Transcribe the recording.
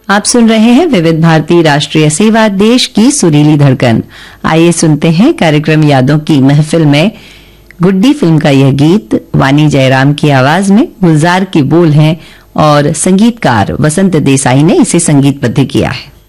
आप सुन रहे हैं विविध भारती राष्ट्रीय सेवा, देश की सुरीली धड़कन। आइए सुनते हैं कार्यक्रम यादों की महफिल में गुड्डी फिल्म का यह गीत वानी जयराम की आवाज में। गुलजार के बोल हैं और संगीतकार वसंत देसाई ने इसे संगीतबद्ध किया है।